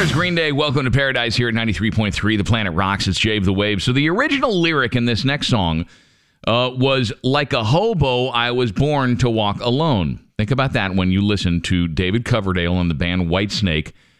There's Green Day. Welcome to Paradise here at 93.3. The Planet Rocks. It's Jave the Wave. So the original lyric in this next song was, like a hobo, I was born to walk alone. Think about that when you listen to David Coverdale and the band Whitesnake